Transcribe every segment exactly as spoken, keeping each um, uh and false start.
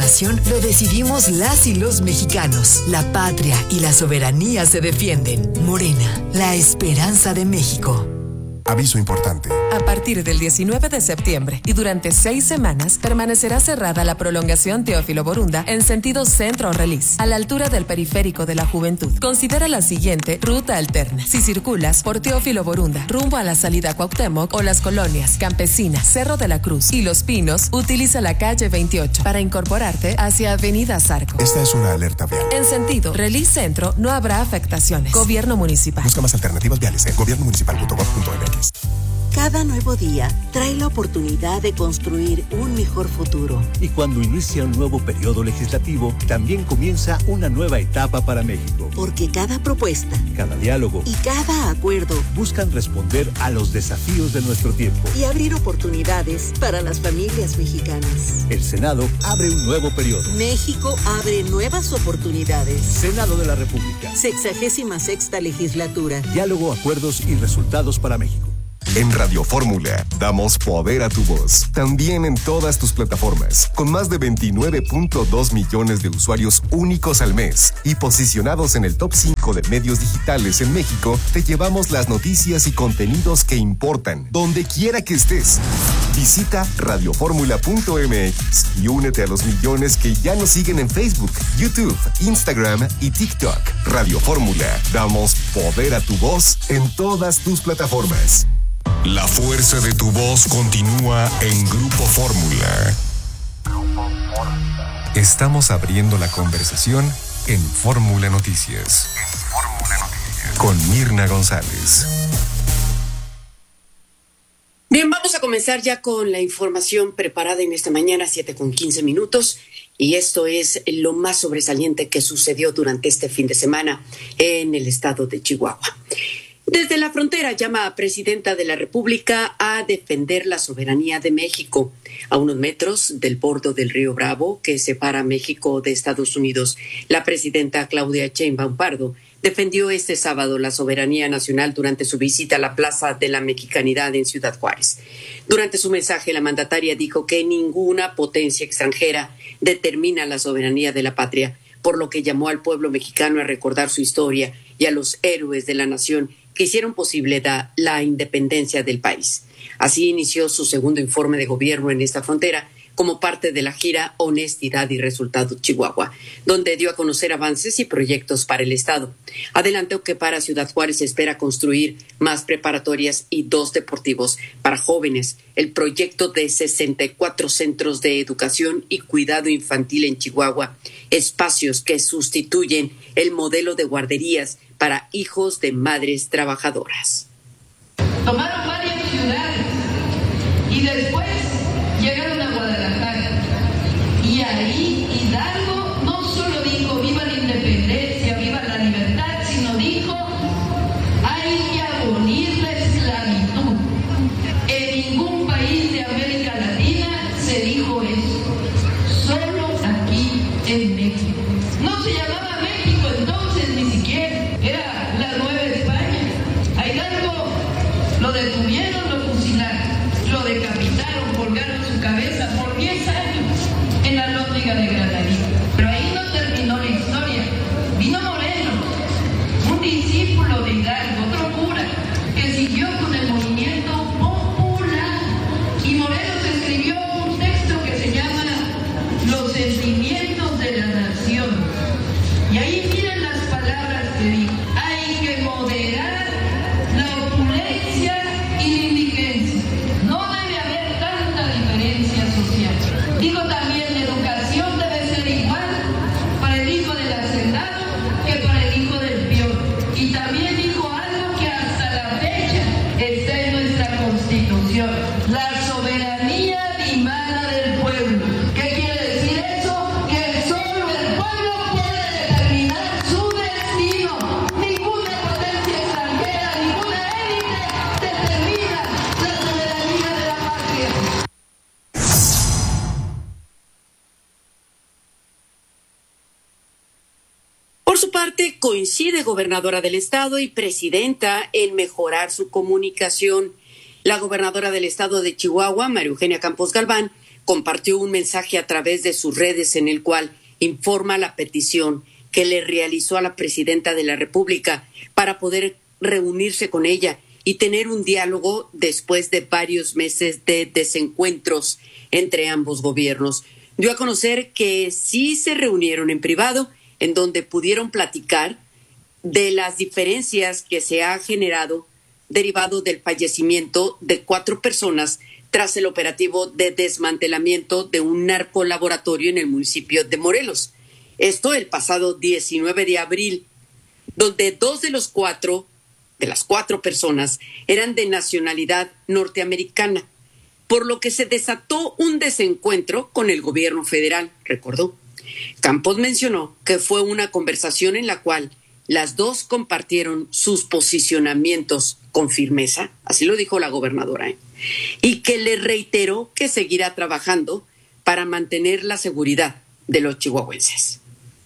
nación lo decidimos las y los mexicanos. La patria y la soberanía se defienden. Morena, la esperanza de México. Aviso importante. A partir del diecinueve de septiembre y durante seis semanas permanecerá cerrada la prolongación Teófilo Borunda en sentido centro-Relis, a la altura del periférico de la Juventud. Considera la siguiente ruta alterna. Si circulas por Teófilo Borunda, rumbo a la salida Cuauhtémoc o las colonias Campesina, Cerro de la Cruz y Los Pinos, utiliza la calle veintiocho para incorporarte hacia Avenida Zarco. Esta es una alerta vial. En sentido Relis Centro no habrá afectaciones. Gobierno Municipal. Busca más alternativas viales en gobierno municipal punto gov punto m x. Cada nuevo día trae la oportunidad de construir un mejor futuro. Y cuando inicia un nuevo periodo legislativo, también comienza una nueva etapa para México. Porque cada propuesta, cada diálogo y cada acuerdo buscan responder a los desafíos de nuestro tiempo y abrir oportunidades para las familias mexicanas. El Senado abre un nuevo periodo. México abre nuevas oportunidades. Senado de la República. Sexagésima sexta legislatura. Diálogo, acuerdos y resultados para México. En Radio Fórmula, damos poder a tu voz. También en todas tus plataformas. Con más de veintinueve punto dos millones de usuarios únicos al mes. Y posicionados en el top cinco de medios digitales en México, te llevamos las noticias y contenidos que importan, donde quiera que estés. Visita radio fórmula punto m x y únete a los millones que ya nos siguen en Facebook, YouTube, Instagram y TikTok. Radio Fórmula, damos poder a tu voz en todas tus plataformas. La fuerza de tu voz continúa en Grupo Fórmula. Estamos abriendo la conversación en Fórmula Noticias. En Fórmula Noticias. Con Mirna González. Bien, vamos a comenzar ya con la información preparada en esta mañana, siete con quince minutos. Y esto es lo más sobresaliente que sucedió durante este fin de semana en el estado de Chihuahua. Desde la frontera llama a presidenta de la República a defender la soberanía de México. A unos metros del borde del río Bravo, que separa México de Estados Unidos, la presidenta Claudia Sheinbaum Pardo defendió este sábado la soberanía nacional durante su visita a la Plaza de la Mexicanidad en Ciudad Juárez. Durante su mensaje, la mandataria dijo que ninguna potencia extranjera determina la soberanía de la patria, por lo que llamó al pueblo mexicano a recordar su historia y a los héroes de la nación que hicieron posible da, la independencia del país. Así inició su segundo informe de gobierno en esta frontera como parte de la gira Honestidad y Resultados Chihuahua, donde dio a conocer avances y proyectos para el Estado. Adelantó que para Ciudad Juárez se espera construir más preparatorias y dos deportivos para jóvenes, el proyecto de sesenta y cuatro centros de educación y cuidado infantil en Chihuahua, espacios que sustituyen el modelo de guarderías para hijos de madres trabajadoras. Tomaron varias ciudades y después llegaron a Guadalajara. Y ahí Hidalgo no solo dijo viva la independencia, viva la libertad, sino dijo hay que abolir la esclavitud. En ningún país de América Latina se dijo eso, solo aquí en México. No se llamaba México entonces ni siquiera, era la Nueva España. A Hidalgo lo detuvieron, lo fusilaron, lo decapitaron, colgaron su cabeza por diez años en la lóndiga de Granadillo. Pero ahí no terminó la historia. Vino Moreno, un discípulo de Hidalgo, otro cura, que siguió con el movimiento popular. Y Moreno se escribió un texto que se llama Los sentimientos de la nación. Y ahí miren las palabras que dijo. Hay que moderar la opulencia y la indigencia. No debe haber tanta diferencia social. Digo también, la educación debe ser igual para el hijo del hacendado que para el hijo del peón. Y también dijo algo que hasta la fecha está en nuestra Constitución: la soberanía dimana del pueblo. ¿Qué quiere decir eso? Que solo el pueblo puede determinar su destino. Ninguna potencia extranjera, ninguna élite determina la soberanía de la patria. Por su parte, coincide gobernadora del estado y presidenta en mejorar su comunicación. La gobernadora del estado de Chihuahua, María Eugenia Campos Galván, compartió un mensaje a través de sus redes en el cual informa la petición que le realizó a la presidenta de la República para poder reunirse con ella y tener un diálogo después de varios meses de desencuentros entre ambos gobiernos. Dio a conocer que sí se reunieron en privado, en donde pudieron platicar de las diferencias que se ha generado derivado del fallecimiento de cuatro personas tras el operativo de desmantelamiento de un narcolaboratorio en el municipio de Morelos. Esto el pasado diecinueve de abril, donde dos de los cuatro, de las cuatro personas, eran de nacionalidad norteamericana, por lo que se desató un desencuentro con el gobierno federal, recordó. Campos mencionó que fue una conversación en la cual las dos compartieron sus posicionamientos con firmeza, así lo dijo la gobernadora, ¿eh? y que le reiteró que seguirá trabajando para mantener la seguridad de los chihuahuenses.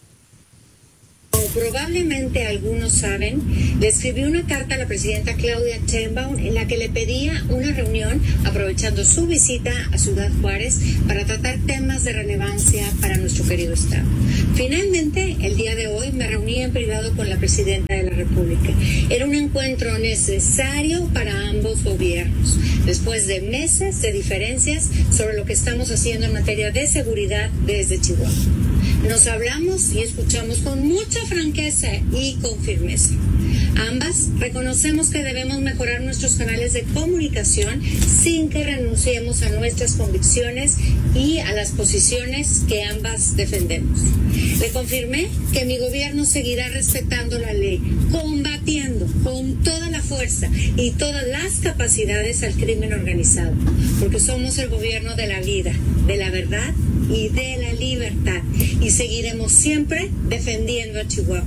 Como probablemente algunos saben, le escribí una carta a la presidenta Claudia Sheinbaum en la que le pedía una reunión aprovechando su visita a Ciudad Juárez para tratar temas de relevancia para nuestro querido estado. Finalmente, el día de hoy me reuní en privado con la presidenta de la República. Era un encuentro necesario para ambos gobiernos, después de meses de diferencias sobre lo que estamos haciendo en materia de seguridad desde Chihuahua. Nos hablamos y escuchamos con mucha franqueza y con firmeza. Ambas reconocemos que debemos mejorar nuestros canales de comunicación sin que renunciemos a nuestras convicciones y a las posiciones que ambas defendemos. Le confirmé que mi gobierno seguirá respetando la ley, combatiendo con toda la fuerza y todas las capacidades al crimen organizado, porque somos el gobierno de la vida, de la verdad y de la libertad, y seguiremos siempre defendiendo a Chihuahua.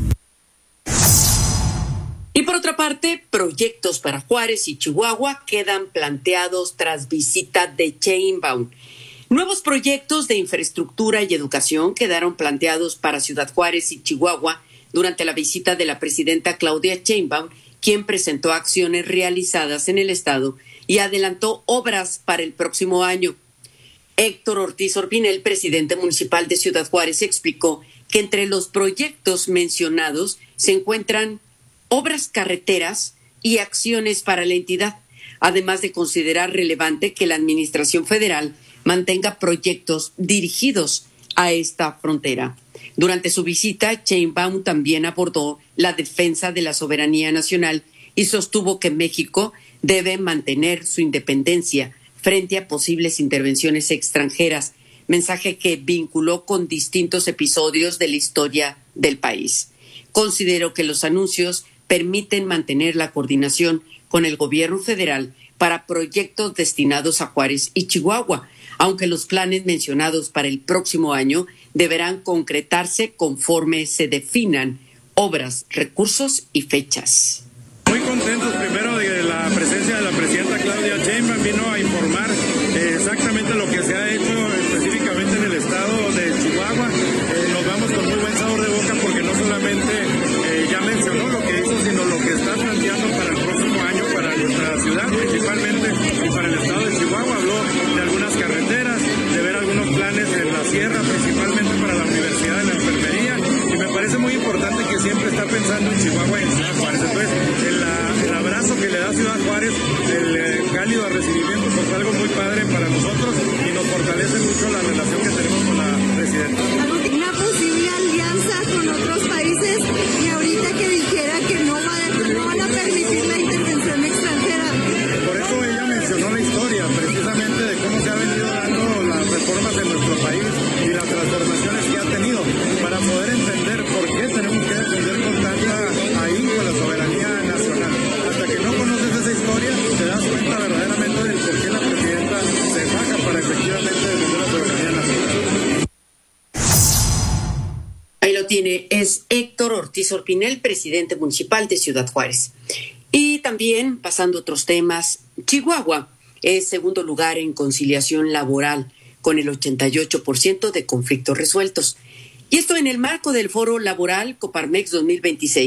Y por otra parte, proyectos para Juárez y Chihuahua quedan planteados tras visita de Sheinbaum. Nuevos proyectos de infraestructura y educación quedaron planteados para Ciudad Juárez y Chihuahua durante la visita de la presidenta Claudia Sheinbaum, quien presentó acciones realizadas en el estado y adelantó obras para el próximo año. Héctor Ortiz Orpinel, presidente municipal de Ciudad Juárez, explicó que entre los proyectos mencionados se encuentran obras carreteras y acciones para la entidad, además de considerar relevante que la Administración Federal mantenga proyectos dirigidos a esta frontera. Durante su visita, Sheinbaum también abordó la defensa de la soberanía nacional y sostuvo que México debe mantener su independencia frente a posibles intervenciones extranjeras, mensaje que vinculó con distintos episodios de la historia del país. Considero que los anuncios permiten mantener la coordinación con el gobierno federal para proyectos destinados a Juárez y Chihuahua, aunque los planes mencionados para el próximo año deberán concretarse conforme se definan obras, recursos y fechas. Muy contentos primero de la presencia de la presidenta Claudia Sheinbaum. Vino a informar eh, exactamente lo que se ha hecho específicamente en el estado de Chihuahua. Eh, nos vamos con muy buen sabor de boca porque no solamente eh, ya mencionó lo que hizo, sino lo que está planteando para el próximo año para nuestra ciudad principalmente y para el estado de Chihuahua. Habló de algunas carreteras, de ver algunos planes en la sierra, principalmente para la Universidad de la Enfermería, y me parece muy importante que siempre está pensando en Chihuahua y en Ciudad Juárez. Entonces, el, el abrazo que le da Ciudad Juárez, el eh, cálido recibimiento, pues fue algo muy padre para nosotros y nos fortalece mucho la relación que tenemos con la presidenta. Una posible alianza con otros países, y ahorita que dijera que no, va, no van a permitir la intervención extranjera. Por eso ella mencionó la historia, precisamente de cómo se ha venido dando las reformas en nuestro país y las transformaciones que ha tenido, para poder entender por qué tenemos que defender con tanta ahínco la soberanía nacional. Hasta que no conoces esa historia, te das cuenta verdaderamente del por qué la presidenta se baja para efectivamente defender la soberanía nacional. Ahí lo tiene, es Héctor Ortiz Orpinel, presidente municipal de Ciudad Juárez. Y también, pasando a otros temas, Chihuahua es segundo lugar en conciliación laboral, con el ochenta y ocho por ciento de conflictos resueltos. Y esto en el marco del Foro Laboral Coparmex dos mil veintiséis,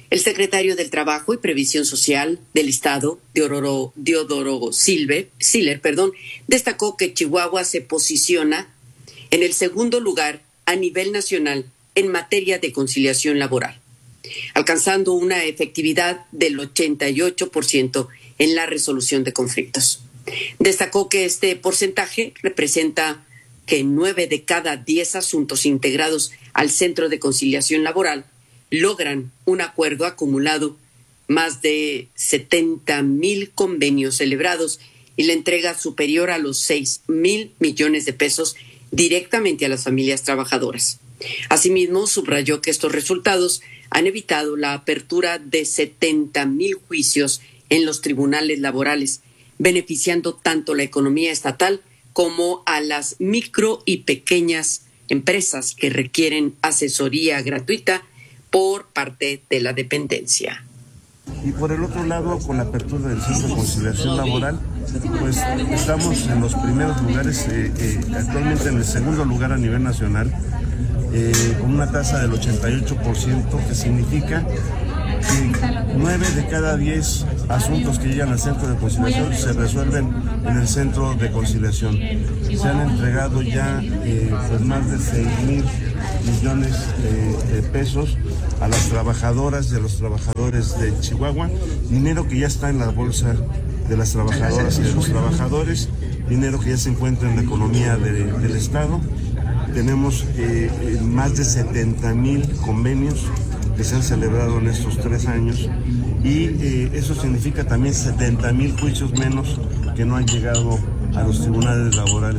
El secretario del Trabajo y Previsión Social del Estado, Diodoro, Diodoro Silve, Siller, perdón, destacó que Chihuahua se posiciona en el segundo lugar a nivel nacional en materia de conciliación laboral, alcanzando una efectividad del ochenta y ocho por ciento en la resolución de conflictos. Destacó que este porcentaje representa que nueve de cada diez asuntos integrados al Centro de Conciliación Laboral logran un acuerdo acumulado, más de setenta mil convenios celebrados y la entrega superior a los seis mil millones de pesos directamente a las familias trabajadoras. Asimismo, subrayó que estos resultados han evitado la apertura de setenta mil juicios en los tribunales laborales, beneficiando tanto la economía estatal como a las micro y pequeñas empresas que requieren asesoría gratuita por parte de la dependencia. Y por el otro lado, con la apertura del Centro de Conciliación Laboral, pues estamos en los primeros lugares, eh, eh, actualmente en el segundo lugar a nivel nacional, eh, con una tasa del ochenta y ocho por ciento, que significa que nueve de cada diez asuntos que llegan al Centro de Conciliación se resuelven en el Centro de Conciliación. Se han entregado ya eh, pues más de seis mil millones de, de pesos a las trabajadoras y a los trabajadores de Chihuahua, dinero que ya está en la bolsa de las trabajadoras y de los trabajadores, dinero que ya se encuentra en la economía de, del Estado. Tenemos eh, más de setenta mil convenios que se han celebrado en estos tres años y eh, eso significa también setenta mil juicios menos que no han llegado a los tribunales laborales.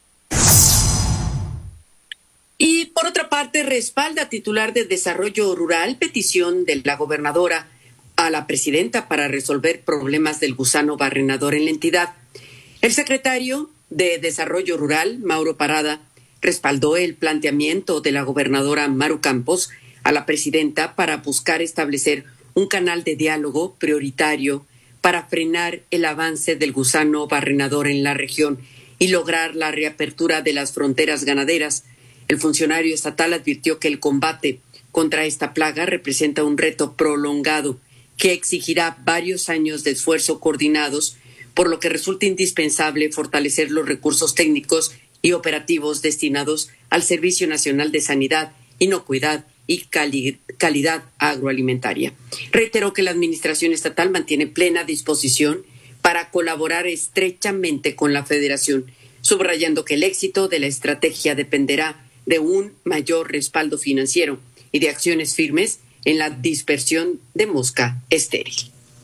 Y por otra parte, respalda titular de Desarrollo Rural petición de la gobernadora a la presidenta para resolver problemas del gusano barrenador en la entidad. El secretario de Desarrollo Rural, Mauro Parada, respaldó el planteamiento de la gobernadora Maru Campos a la presidenta para buscar establecer un canal de diálogo prioritario para frenar el avance del gusano barrenador en la región y lograr la reapertura de las fronteras ganaderas. El funcionario estatal advirtió que el combate contra esta plaga representa un reto prolongado que exigirá varios años de esfuerzo coordinados, por lo que resulta indispensable fortalecer los recursos técnicos y operativos destinados al Servicio Nacional de Sanidad, Inocuidad y cali- calidad agroalimentaria. Reiteró que la administración estatal mantiene plena disposición para colaborar estrechamente con la Federación, subrayando que el éxito de la estrategia dependerá de un mayor respaldo financiero y de acciones firmes en la dispersión de mosca estéril.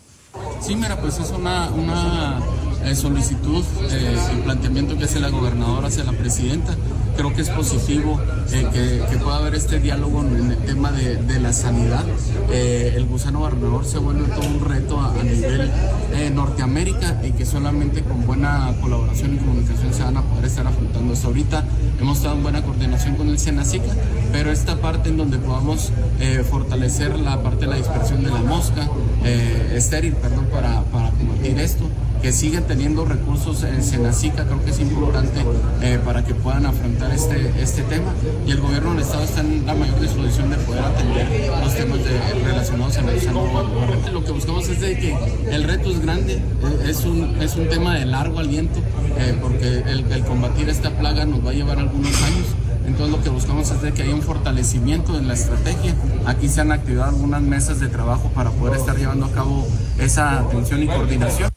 Sí, mira, pues es una, una eh, solicitud, eh, el planteamiento que hace la gobernadora hacia la presidenta. Creo que es positivo eh, que, que pueda haber este diálogo en el tema de, de la sanidad. Eh, el gusano barrenador se vuelve todo un reto a, a nivel eh, Norteamérica y que solamente con buena colaboración y comunicación se van a poder estar afrontando esto. Ahorita hemos estado en buena coordinación con el Senacica, pero esta parte en donde podamos eh, fortalecer la parte de la dispersión de la mosca eh, estéril, perdón, para, para combatir esto, que siguen teniendo recursos en Senacica, creo que es importante eh, para que puedan afrontar este, este tema, y el gobierno del estado está en la mayor disposición de poder atender los temas de, relacionados a la salud. Lo que buscamos es de que el reto es grande, eh, es, un, es un tema de largo aliento, eh, porque el, el combatir esta plaga nos va a llevar algunos años. Entonces lo que buscamos es de que haya un fortalecimiento en la estrategia. Aquí se han activado algunas mesas de trabajo para poder estar llevando a cabo esa atención y coordinación.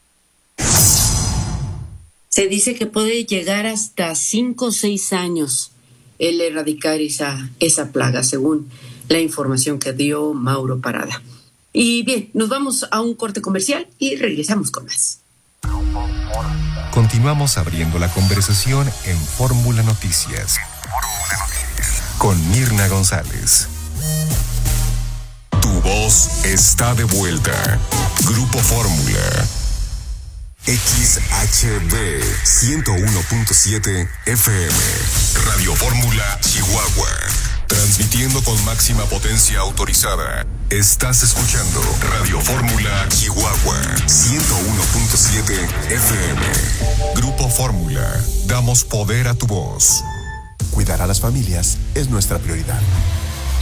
Se dice que puede llegar hasta cinco o seis años el erradicar esa, esa plaga, según la información que dio Mauro Parada. Y bien, nos vamos a un corte comercial y regresamos con más. Continuamos abriendo la conversación en Fórmula Noticias. Con Mirna González. Tu voz está de vuelta. Grupo Fórmula. X H B ciento uno punto siete F M. Radio Fórmula Chihuahua. Transmitiendo con máxima potencia autorizada. Estás escuchando Radio Fórmula Chihuahua ciento uno punto siete F M. Grupo Fórmula. Damos poder a tu voz. Cuidar a las familias es nuestra prioridad.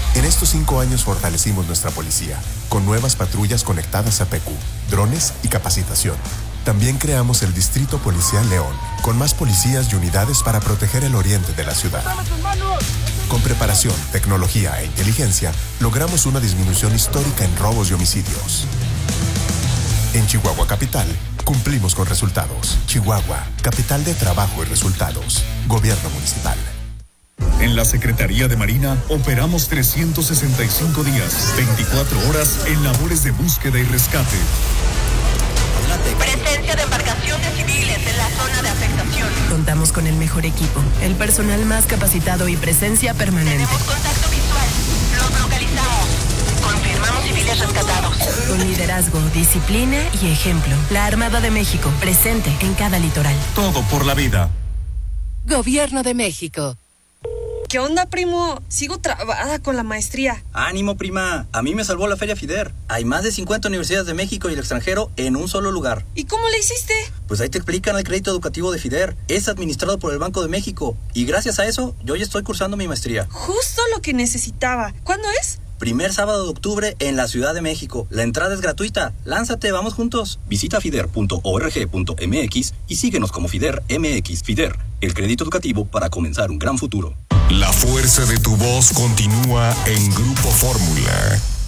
En estos cinco años fortalecimos nuestra policía, con nuevas patrullas conectadas a P Q, drones y capacitación. También creamos el Distrito Policial León, con más policías y unidades para proteger el oriente de la ciudad. Con preparación, tecnología e inteligencia, logramos una disminución histórica en robos y homicidios. En Chihuahua Capital, cumplimos con resultados. Chihuahua, capital de trabajo y resultados. Gobierno municipal. En la Secretaría de Marina operamos trescientos sesenta y cinco días, veinticuatro horas en labores de búsqueda y rescate. Presencia de embarcaciones civiles en la zona de afectación. Contamos con el mejor equipo, el personal más capacitado y presencia permanente. Tenemos contacto visual. Los localizamos. Confirmamos civiles rescatados. Con liderazgo, disciplina y ejemplo. La Armada de México, presente en cada litoral. Todo por la vida. Gobierno de México. ¿Qué onda, primo? Sigo trabada con la maestría. Ánimo, prima. A mí me salvó la Feria FIDER. Hay más de cincuenta universidades de México y el extranjero en un solo lugar. ¿Y cómo le hiciste? Pues ahí te explican el crédito educativo de FIDER. Es administrado por el Banco de México. Y gracias a eso, yo ya estoy cursando mi maestría. Justo lo que necesitaba. ¿Cuándo es? Primer sábado de octubre en la Ciudad de México. La entrada es gratuita. Lánzate, vamos juntos. Visita fider punto org punto m x y síguenos como FIDER M X. FIDER, el crédito educativo para comenzar un gran futuro. La fuerza de tu voz continúa en Grupo Fórmula.